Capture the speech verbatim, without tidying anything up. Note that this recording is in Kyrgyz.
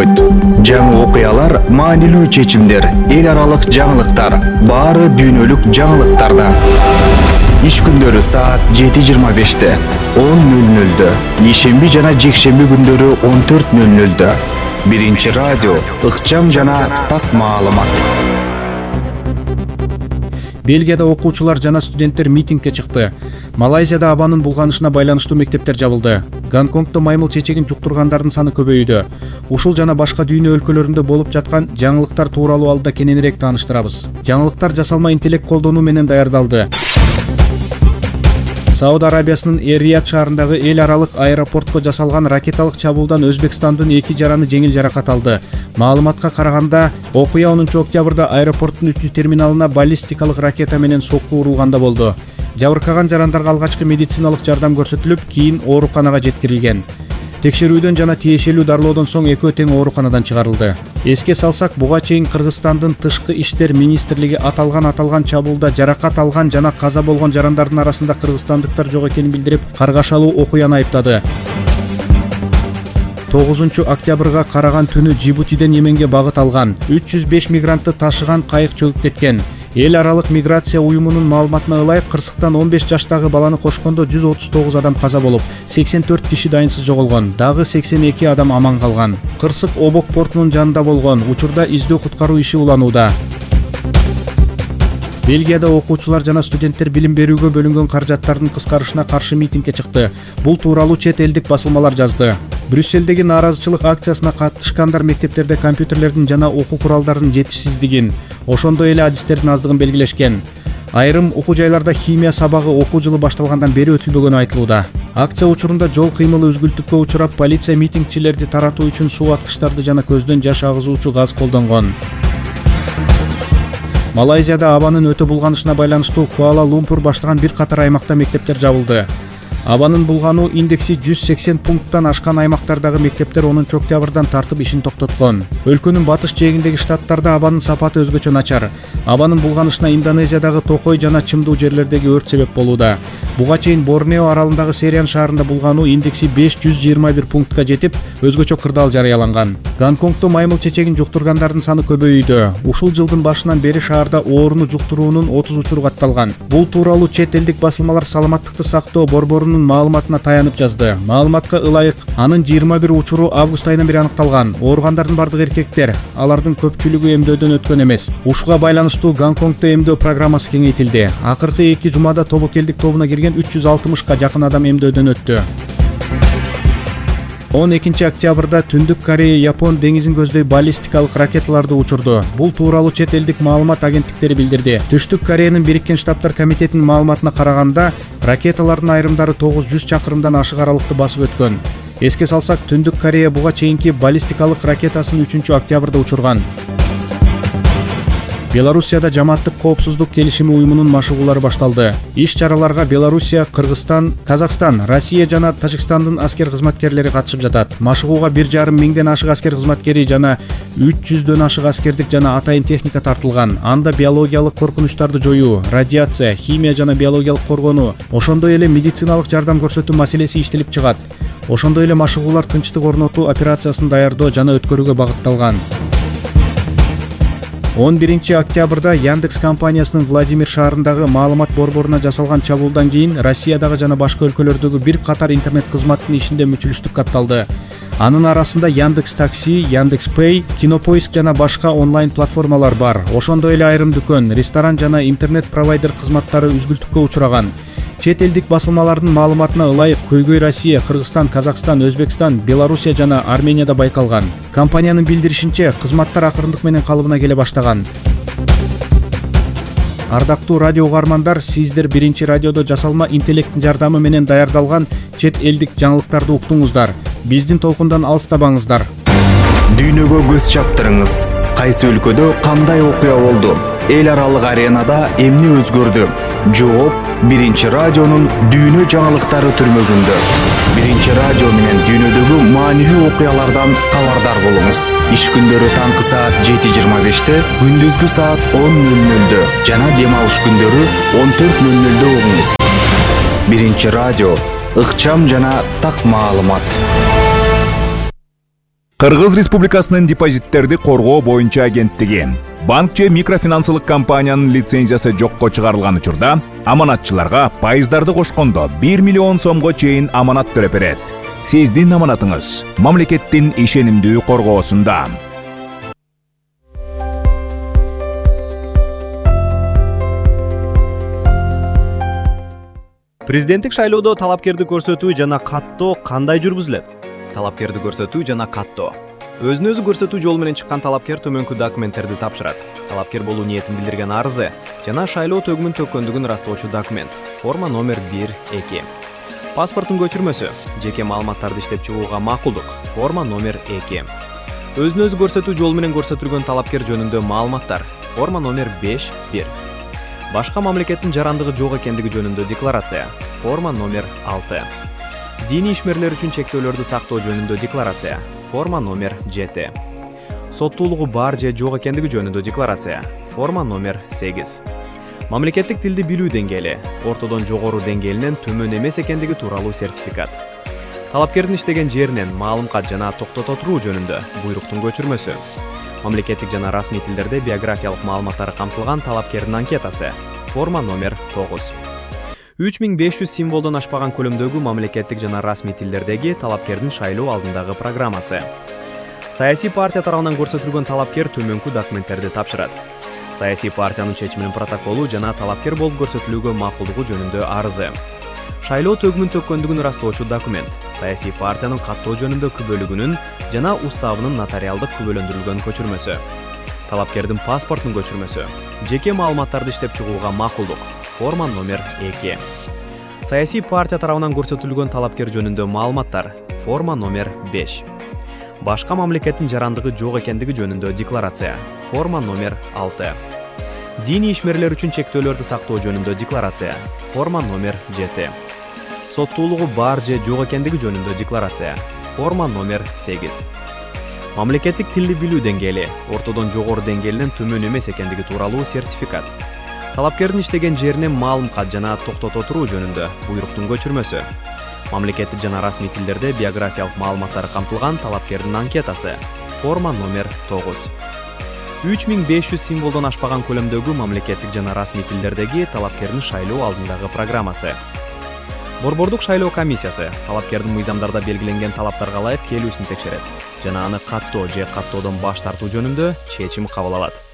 болбойт. Жаңы окуялар, маанилүү чечимдер, эл аралык жаңылыктар, баары дүйнөлүк жаңылыктарда. Иш күндөрү саат жети жыйырма беште, он нөл нөлдө, ишемби жана жекшемби күндөрү он төрт нөл нөлдө. Биринчи радио, ыкчам жана так маалымат. Бельгияда окуучулар жана студенттер митингге чыкты. Малайзияда абанын булганышына байланыштуу мектептер жабылды. Гонконгдо маймыл чечегин жуктургандардын саны көбөйүүдө. Ушул жана башка дүйнө өлкөлөрүндө болуп жаткан жаңылыктар тууралуу алда кененирээк тааныштырабыз. Жаңылыктар жасалма интеллект колдонуу менен даярдалды. Сауд Арабиясынын Эр-Рияд шаарындагы эл аралык аэропортко жасалган ракеталык чабуулдан Өзбекстандын эки жараны жеңил жаракат алды. Маалыматка караганда, окуя онунчу октябрда аэропорттун үчүнчү терминалына баллистикалык ракета менен сокку урулганда болду. Жабыркаган жарандарга алгачкы медициналык жардам көрсөтүлүп, кийин ооруканага жеткирилген. Текшерүүдөн жана тиешелүү дарылоодон соң экөө тең ооруканадан чыгарылды. Эске салсак, буга чейин Кыргызстандын Тышкы иштер министрлиги аталган аталган чабуулда жаракат алган жана каза болгон жарандардын арасында кыргызстандыктар жок экенин билдирип, каргашалуу окуяны айыптады. тогузунчу октябрга караган түнү Жибутиден Йеменге багыт алган үч жүз беш мигрантты ташыган кайык чөгүп кеткен. Эл аралык миграция уюмунун маалыматына ылайык, кырсыктан он беш жаштагы баланы кошкондо жүз отуз тогуз адам каза болуп, сексен төрт киши дайынсыз жоголгон, дагы сексен эки адам аман калган. Кырсык Обок портунун жанында болгон. Учурда издөө куткаруу иши уланууда. Бельгияда окуучулар жана студенттер билим берүүгө бөлүнгөн каражаттардын кыскарышына каршы митингге чыкты. Бул тууралуу чет элдик басылмалар жазды. Брюссельдеги нааразычылык акциясына катышкандар мектептерде компьютерлердин жана окуу куралдарынын жетишсиздигин, ошондой эле адистердин аздыгын белгилешкен. Айрым окуу жайларда химия сабагы окуу жылы башталгандан бери өтүлбөгөнү айтылууда. Акция учурунда жол кыймылы үзгүлтүккө учурап, полиция митингчилерди таратуу үчүн суу аткычтарды жана көздөн жаш агызуучу газ колдонгон. Малайзияда абанын өтө булганышына байланыштуу Куала-Лумпур баштаган бир катар аймакта мектептер жабылды. Абанын булгануу индекси жүз сексен пункттан ашкан аймактардагы мектептер онунчу октябрдан тартып ишин токтоткон. Өлкөнүн батыш жээгиндеги штаттарда абанын сапаты өзгөчө начар. Абанын булганышына Индонезиядагы Токой жана чымдуу жерлердеги өрт себеп болууда. Буга чейин Борнео аралындагы Сериан шаарында булгануу индекси беш жүз жыйырма бир пунктка жетип, өзгөчө кырдаал жарыяланган. Гонконгдо маймыл чечегин жуктургандардын саны көбөйүүдө. Ушул жылдын башынан бери шаарда ооруну жуктуруунун отуз учуру катталган. Бул тууралуу чет элдик басылмалар саламаттыкты сактоо борборунун маалыматына таянып жазды. Маалыматка ылайык, анын жыйырма бир учуру август айынан бери аныкталган. Ооругандардын бардыгы эркектер, алардын көпчүлүгү эмдөөдөн өткөн эмес. Ушуга байланыштуу Гонконгдо эмдөө программасы кеңейтилди. Акыркы эки жумада тобокелдик тобуна кирген үч жүз алтымышка жакын адам эмдөөдөн өттү. он экинчи октябрда Түндүк Корея Япон деңизин көздөй баллистикалык ракеталарды учурду. Бул тууралуу чет элдик маалымат агенттиктери билдирди. Түштүк Кореянын Бириккен Штаттар комитетинин маалыматына караганда, ракеталардын айрымдары тогуз жүз чакырымдан ашык аралыкты басып өткөн. Эске салсак, Түндүк Корея буга чейинки баллистикалык ракетасын үчүнчү октябрда учурган. Белоруссияда жамааттык коопсуздук келишими уюмунун машыгуулары башталды. Иш чараларга Белоруссия, Кыргызстан, Казакстан, Россия жана Тажикстандын аскер кызматкерлери катышып жатат. Машыгууга бир жарым миңден ашык аскер кызматкери жана үч жүздөн ашык аскердик жана атайын техника тартылган. Анда биологиялык коркунучтарды жоюу, радиация, химия жана биологиялык коргонуу, ошондой эле медициналык жардам көрсөтүү маселеси иштелип чыгат. Ошондой эле машыгуулар тынчтык орнотуу операциясын даярдоо жана өткөрүүгө багытталган. он биринчи октябрда Яндекс компаниясынын Владимир шаарындагы маалымат борборуна жасалган чабуулдан кийин Россиядагы жана башка өлкөлөрдөгү бир катар интернет кызматтын ишинде мүчүлүштүк катталды. Анын арасында Яндекс Такси, Яндекс Пэй, Кинопоиск жана башка онлайн платформалар бар. Ошондой эле айрым дүкөн, ресторан жана интернет провайдер кызматтары үзгүлтүккө учураган. Чет элдик басылмалардын маалыматына ылайык, Көйгөй Россия, Кыргызстан, Казакстан, Өзбекстан, Белоруссия жана Арменияда байкалган. Компаниянын билдиришинче, кызматтар акырындык менен калыбына келе баштаган. Ардактуу радио угармандар, сиздер биринчи радиодо жасалма интеллекттин жардамы менен даярдалган чет элдик жаңылыктарды уктуңуздар. Биздин толкундан алыстабаңыздар. Дүйнөгө көз чаптырыңыз. Кайсы өлкөдө кандай окуя болду? Эл аралык аренада эмне өзгөрдү? Жооп биринчи радионун дүйнө жаңылыктары түрмөгүндө. Биринчи радио менен дүйнөдөгү маанилүү окуялардан кабардар болуңуз. Иш күндөрү таңкы саат жети жыйырма беште, күндүзгү саат он нөл нөлдө жана дем алыш күндөрү он төрт нөл нөлдө угуңуз. Биринчи радио, ыкчам жана так маалымат. Кыргыз Республикасынын депозиттерди коргоо боюнча агенттиги банк же микрофинансылык компаниянын лицензиясы жокко чыгарылган учурда аманатчыларга пайыздарды кошкондо бир миллион сомго чейин аманат төлөп берет. Сиздин аманатыңыз мамлекеттин ишенимдүү коргоосунда. Президенттик шайлоодо талапкерди көрсөтүү жана каттоо кандай жүргүзүлөт? Талапкерди көрсөтүү жана каттоо. Өзүн өзү көрсөтүү жолу менен чыккан талапкер төмөнкү документтерди тапшырат. Талапкер болуу ниетин билдирген арызы жана шайлоо төгүмүн төккөндүгүн ырастоочу документ. Форма номер бир эки. Паспорттун көчүрмөсү, жеке маалыматтарды иштеп чыгууга макулдук. Форма номер эки. Өзүн өзү көрсөтүү жолу менен көрсөтүлгөн талапкер жөнүндө маалыматтар. Форма номер беш бир. Башка мамлекеттин жарандыгы жок экендиги жөнүндө декларация. Форма номер алты. Диний ишмерлер үчүн чектөөлөрдү сактоо жөнүндө декларация. Форма номер жети. Соттуулугу бар же жок экендиги жөнүндө декларация. Форма номер сегиз. Мамлекеттик тилди билүү деңгээли, ортодон жогору деңгээлинен төмөн эмес экендиги тууралуу сертификат. Талапкердин иштеген жеринен маалым кат жана токтото туруу жөнүндө буйруктун көчүрмөсү. Мамлекеттик жана расмий тилдерде биографиялык маалыматтары камтылган талапкердин анкетасы. Форма номер тогуз. үч миң беш жүз символдон ашпаган көлөмдөгү мамлекеттик жана расмий тилдердеги талапкердин шайлоо алдындагы программасы. Саясий партия тарабынан көрсөтүлгөн талапкер төмөнкү документтерди тапшырат. Саясий партиянын чечиминин протоколу жана талапкер болуп көрсөтүлүүгө макулдугу жөнүндө арызы. Шайлоо төгүмүн төккөндүгүн ырастоочу документ. Саясий партиянын каттоо жөнүндө күбөлүгүнүн жана уставынын нотариалдык күбөлөндүрүлгөн көчүрмөсү. Талапкердин паспортунун көчүрмөсү. Жеке маалыматтарды иштеп чыгууга макулдук. Форма номер эки. Саясий партия тарабынан көрсөтүлгөн талапкер жөнүндө маалыматтар. Форма номер беш. Башка мамлекеттин жарандыгы жок экендиги жөнүндө декларация. Форма номер алты. Диний ишмерлер үчүн чектөөлөрдү сактоо жөнүндө декларация. Форма номер жети. Соттуулугу бар же жок экендиги жөнүндө декларация. Форма номер сегиз. Мамлекеттик тилди билүү деңгээли, ортодон жогору деңгээлинен төмөн эмес экендиги тууралуу сертификат. Талапкердин иштеген жеринен маалым кат жана токтото туруу жөнүндө буйруктун көчүрмөсү. Мамлекеттик жана расмий тилдерде биографиялык маалыматтары камтылган талапкердин анкетасы. Форма номер тогуз. үч миң беш жүз символдон ашпаган көлөмдөгү мамлекеттик жана расмий тилдердеги талапкердин шайлоо алдындагы программасы. Борбордук шайлоо комиссиясы талапкердин мыйзамдарда белгиленген талаптарга ылайык келүүсүн текшерет жана аны каттоо же каттоодон баш тартуу жөнүндө чечим кабыл алат.